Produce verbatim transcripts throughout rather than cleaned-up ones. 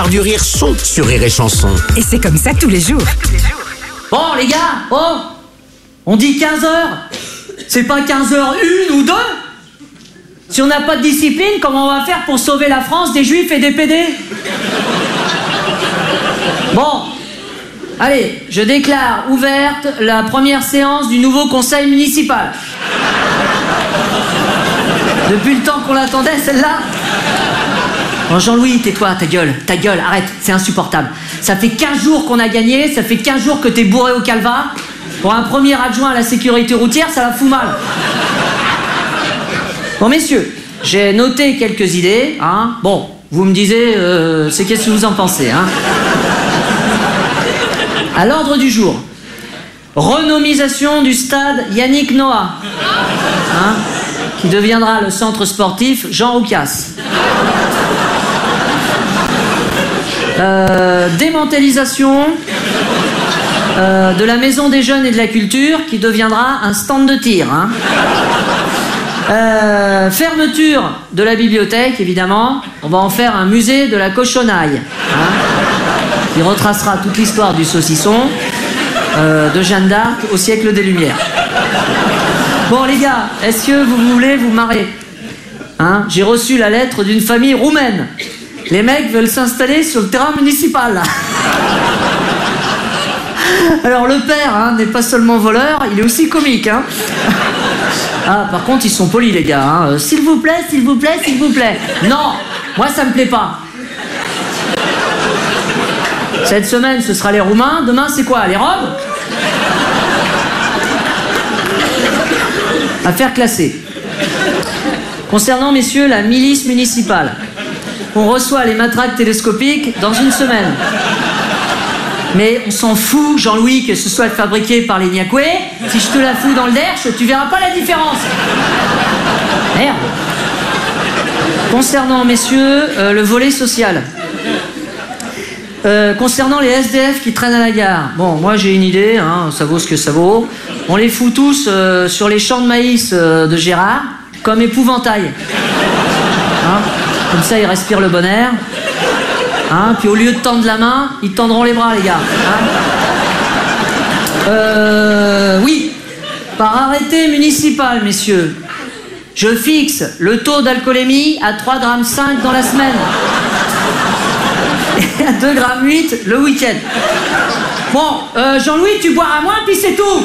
du rire sont sur Rire et Chanson. Et c'est comme ça tous les jours. Bon les gars, oh, on dit quinze heures. C'est pas quinze heures une ou deux? Si on n'a pas de discipline, comment on va faire pour sauver la France des juifs et des pédés? Bon, allez, je déclare ouverte la première séance du nouveau conseil municipal. Depuis le temps qu'on l'attendait, celle-là. Bon, Jean-Louis, tais-toi, ta gueule, ta gueule, arrête, c'est insupportable. Ça fait quinze jours qu'on a gagné, ça fait quinze jours que t'es bourré au calva. Pour un premier adjoint à la sécurité routière, ça la fout mal. Bon, messieurs, j'ai noté quelques idées, hein. Bon, vous me disiez, euh, c'est qu'est-ce que vous en pensez, hein. À l'ordre du jour, renomisation du stade Yannick Noah, hein, qui deviendra le centre sportif Jean Roucas. Euh, démantélisation euh, de la maison des jeunes et de la culture qui deviendra un stand de tir, hein. Euh, fermeture de la bibliothèque, évidemment. On va en faire un musée de la cochonaille, hein, qui retracera toute l'histoire du saucisson euh, de Jeanne d'Arc au siècle des Lumières. Bon les gars, est-ce que vous voulez vous marrer, hein? J'ai reçu la lettre d'une famille roumaine. Les mecs veulent s'installer sur le terrain municipal, là. Alors le père, hein, n'est pas seulement voleur, il est aussi comique, hein. Ah, par contre, ils sont polis, les gars, hein. Euh, s'il vous plaît, s'il vous plaît, s'il vous plaît. Non, moi, ça me plaît pas. Cette semaine, ce sera les Roumains. Demain, c'est quoi, les Roms? Affaire classée. Concernant, messieurs, la milice municipale, on reçoit les matraques télescopiques dans une semaine. Mais on s'en fout, Jean-Louis, que ce soit fabriqué par les Niakoué. Si je te la fous dans le derche, tu verras pas la différence. Merde. Concernant, messieurs, euh, le volet social. Euh, concernant les S D F qui traînent à la gare. Bon, moi j'ai une idée, hein, ça vaut ce que ça vaut. On les fout tous euh, sur les champs de maïs euh, de Gérard, comme épouvantail. Hein, comme ça, ils respirent le bon air. Hein, puis au lieu de tendre la main, ils tendront les bras, les gars. Hein. Euh, oui, par arrêté municipal, messieurs, je fixe le taux d'alcoolémie à trois virgule cinq grammes dans la semaine et à deux virgule huit grammes le week-end. Bon, euh, Jean-Louis, tu boiras moins, puis c'est tout.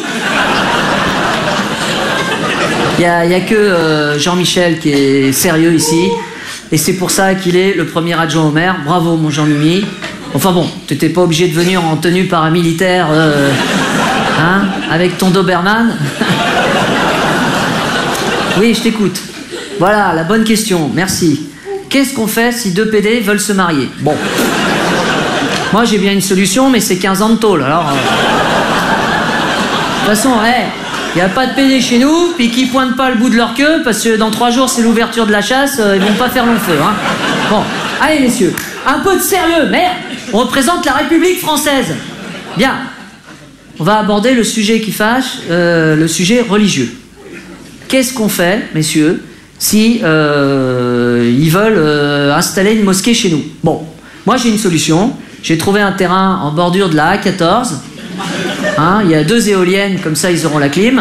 Il n'y a, y a que euh, Jean-Michel qui est sérieux ici. Et c'est pour ça qu'il est le premier adjoint au maire. Bravo, mon Jean-Mimi. Enfin bon, t'étais pas obligé de venir en tenue paramilitaire, euh, hein, avec ton Doberman. Oui, je t'écoute. Voilà, la bonne question, merci. Qu'est-ce qu'on fait si deux P D veulent se marier? Bon. Moi, j'ai bien une solution, mais c'est quinze ans de tôle, alors... Euh... De toute façon, hey, il n'y a pas de P D chez nous, puis qui pointent pas le bout de leur queue, parce que dans trois jours, c'est l'ouverture de la chasse, euh, ils vont pas faire long feu, hein. Bon, allez, messieurs, un peu de sérieux, merde. On représente la République française. Bien. On va aborder le sujet qui fâche, euh, le sujet religieux. Qu'est-ce qu'on fait, messieurs, si euh, ils veulent euh, installer une mosquée chez nous? Bon, moi j'ai une solution. J'ai trouvé un terrain en bordure de la A quatorze. Hein, il y a deux éoliennes, comme ça ils auront la clim.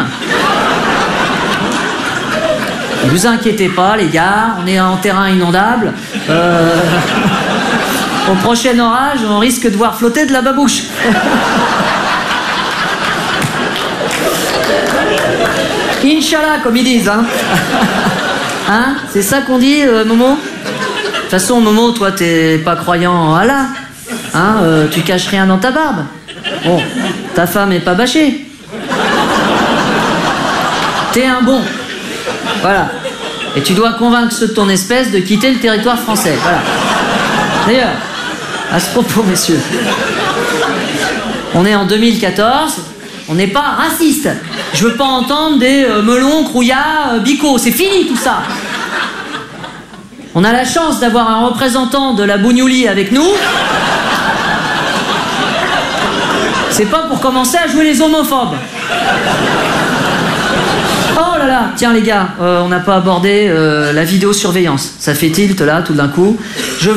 Ne vous inquiétez pas, les gars, on est en terrain inondable. Euh, au prochain orage, on risque de voir flotter de la babouche. Inch'Allah, comme ils disent, hein. Hein, c'est ça qu'on dit, euh, Momo? De toute façon, Momo, toi, t'es pas croyant en Allah. Hein, euh, tu caches rien dans ta barbe. Bon, ta femme est pas bâchée. T'es un bon. Voilà. Et tu dois convaincre ceux de ton espèce de quitter le territoire français. Voilà. D'ailleurs, à ce propos, messieurs, on est en deux mille quatorze, on n'est pas raciste. Je veux pas entendre des euh, melons, crouillards, euh, bicots. C'est fini tout ça. On a la chance d'avoir un représentant de la bougnouli avec nous. C'est pas pour commencer à jouer les homophobes. Oh là là, tiens les gars, euh, on n'a pas abordé euh, la vidéosurveillance. Ça fait tilt là tout d'un coup. Je